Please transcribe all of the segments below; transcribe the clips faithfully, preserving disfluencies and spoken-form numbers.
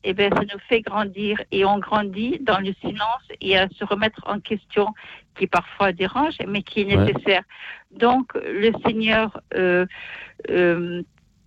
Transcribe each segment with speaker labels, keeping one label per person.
Speaker 1: eh ben, ça nous fait grandir et on grandit dans le silence et à se remettre en question qui parfois dérange, mais qui est nécessaire. Ouais. Donc, le Seigneur, euh, euh,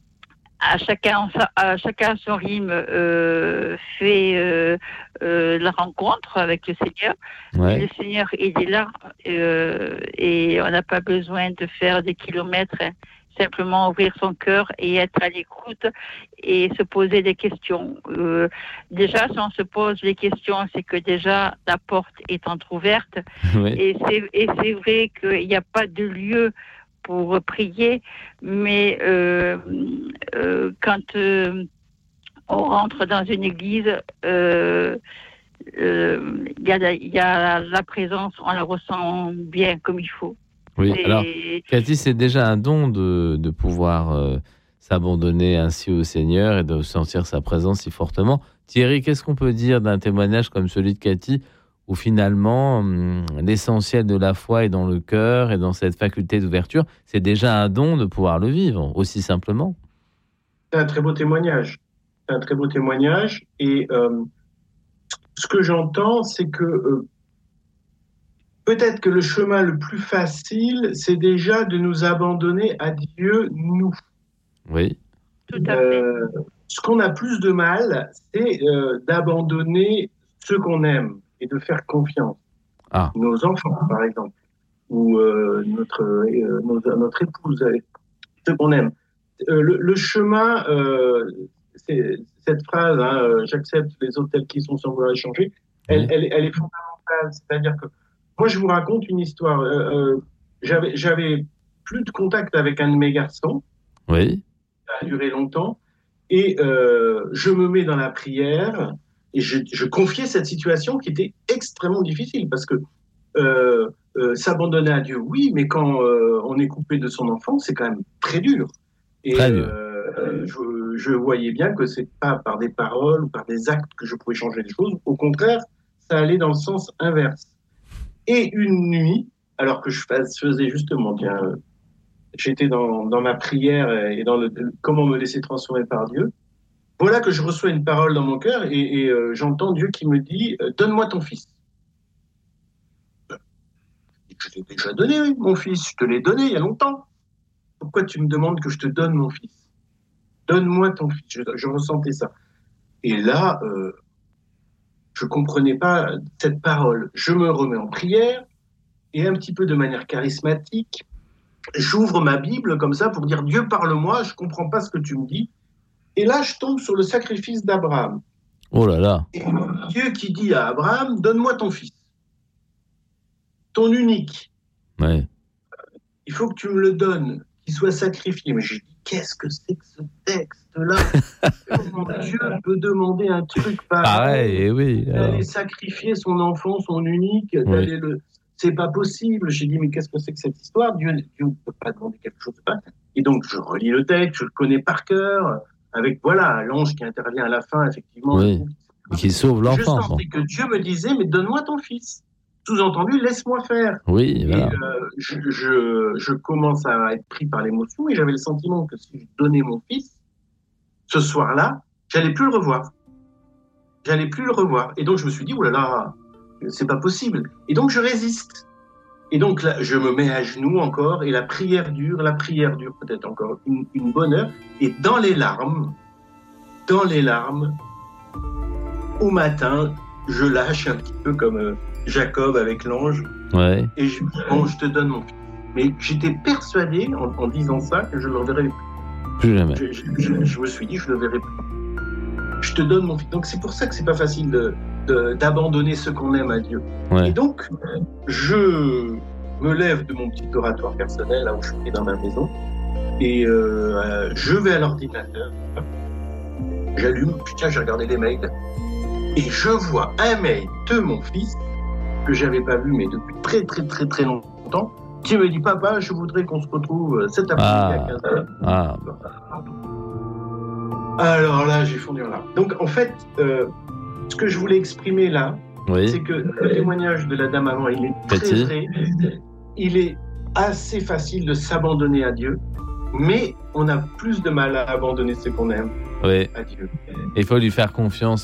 Speaker 1: à chacun, à chacun son rythme, euh, fait euh, euh, la rencontre avec le Seigneur. Ouais. Le Seigneur, il est là euh, et on n'a pas besoin de faire des kilomètres. Hein. Simplement ouvrir son cœur et être à l'écoute et se poser des questions. Euh, déjà, si on se pose les questions, c'est que déjà la porte est entrouverte. Oui. Et, c'est, et c'est vrai qu'il n'y a pas de lieu pour prier, mais euh, euh, quand euh, on rentre dans une église, euh, euh, y a, y a la présence, on la ressent bien comme il faut.
Speaker 2: Oui,
Speaker 1: c'est...
Speaker 2: alors, Cathy, c'est déjà un don de, de pouvoir euh, s'abandonner ainsi au Seigneur et de sentir sa présence si fortement. Thierry, qu'est-ce qu'on peut dire d'un témoignage comme celui de Cathy, où finalement, hum, l'essentiel de la foi est dans le cœur et dans cette faculté d'ouverture, c'est déjà un don de pouvoir le vivre, aussi simplement.
Speaker 3: C'est un très beau témoignage. C'est un très beau témoignage. Et euh, ce que j'entends, c'est que euh, peut-être que le chemin le plus facile, c'est déjà de nous abandonner à Dieu, nous.
Speaker 2: Oui.
Speaker 1: Tout à fait.
Speaker 3: Euh, ce qu'on a plus de mal, c'est euh, d'abandonner ceux qu'on aime et de faire confiance.
Speaker 2: Ah.
Speaker 3: Nos enfants, par exemple, ou euh, notre, euh, notre, notre épouse, ceux qu'on aime. Euh, le, le chemin, euh, c'est, cette phrase, hein, j'accepte les autres tels qu'ils sont sans vouloir les changer, elle, oui. elle, elle est fondamentale. C'est-à-dire que moi, je vous raconte une histoire. Euh, euh, j'avais, j'avais plus de contact avec un de mes garçons.
Speaker 2: Oui.
Speaker 3: Ça a duré longtemps. Et euh, je me mets dans la prière et je, je confiais cette situation qui était extrêmement difficile parce que euh, euh, s'abandonner à Dieu, oui, mais quand euh, on est coupé de son enfant, c'est quand même très dur. Et
Speaker 2: très dur.
Speaker 3: Euh, je, je voyais bien que c'est pas par des paroles ou par des actes que je pouvais changer les choses. Au contraire, ça allait dans le sens inverse. Et une nuit, alors que je faisais justement bien, euh, j'étais dans, dans ma prière et dans le, comment me laisser transformer par Dieu, voilà que je reçois une parole dans mon cœur et, et euh, j'entends Dieu qui me dit euh, « Donne-moi ton fils ». Je t'ai déjà donné, mon fils, je te l'ai donné il y a longtemps. Pourquoi tu me demandes que je te donne mon fils ? Donne-moi ton fils. Je, je ressentais ça. Et là, euh, je ne comprenais pas cette parole. Je me remets en prière et un petit peu de manière charismatique, j'ouvre ma Bible comme ça pour dire « Dieu, parle-moi, je ne comprends pas ce que tu me dis ». Et là, je tombe sur le sacrifice d'Abraham.
Speaker 2: Oh là là.
Speaker 3: Et Dieu qui dit à Abraham « Donne-moi ton fils, ton unique.
Speaker 2: Ouais.
Speaker 3: Il faut que tu me le donnes, qu'il soit sacrifié. » Mais j'ai dit « Qu'est-ce que c'est que ce texte-là ? Comment Dieu peut demander un truc pareil,
Speaker 2: pareil oui,
Speaker 3: d'aller sacrifier son enfant, son unique, oui. d'aller le... C'est pas possible. » J'ai dit « Mais qu'est-ce que c'est que cette histoire ? Dieu, Dieu ne peut pas demander quelque chose de pareil. » Et donc, je relis le texte, je le connais par cœur, avec, voilà, l'ange qui intervient à la fin, effectivement.
Speaker 2: Oui, et qui sauve l'enfant.
Speaker 3: Je sentais que Dieu me disait « Mais donne-moi ton fils. » Sous-entendu, laisse-moi faire.
Speaker 2: Oui, voilà.
Speaker 3: Et euh, je, je, je commence à être pris par l'émotion et j'avais le sentiment que si je donnais mon fils, ce soir-là, j'allais plus le revoir. J'allais plus le revoir. Et donc, je me suis dit, oh là là, c'est pas possible. Et donc, je résiste. Et donc, là, je me mets à genoux encore et la prière dure, la prière dure peut-être encore une, une bonne heure. Et dans les larmes, dans les larmes, au matin, je lâche un petit peu comme euh, Jacob avec l'ange.
Speaker 2: Ouais.
Speaker 3: Et je dis, bon, je te donne mon fils. Mais j'étais persuadé, en, en disant ça, que je ne le reverrai plus.
Speaker 2: Plus jamais.
Speaker 3: Je, je, je, je me suis dit, je ne le verrai plus. Je te donne mon fils. Donc, c'est pour ça que c'est pas facile de, de, d'abandonner ce qu'on aime à Dieu.
Speaker 2: Ouais.
Speaker 3: Et donc, je me lève de mon petit oratoire personnel, là où je suis dans ma maison, et euh, je vais à l'ordinateur, j'allume, putain, j'ai regardé les mails, et je vois un mail de mon fils, que j'avais pas vu, mais depuis très, très, très, très longtemps, qui me dit, papa, je voudrais qu'on se retrouve cet après-midi
Speaker 2: ah.
Speaker 3: à quinze heures.
Speaker 2: Ah.
Speaker 3: Alors là, j'ai fondu en larmes. Donc, en fait, euh, ce que je voulais exprimer là, oui. c'est que le témoignage de la dame avant, il est très
Speaker 2: Petit.
Speaker 3: vrai. Il est assez facile de s'abandonner à Dieu, mais on a plus de mal à abandonner ce qu'on aime
Speaker 2: oui.
Speaker 3: à Dieu.
Speaker 2: Il faut lui faire confiance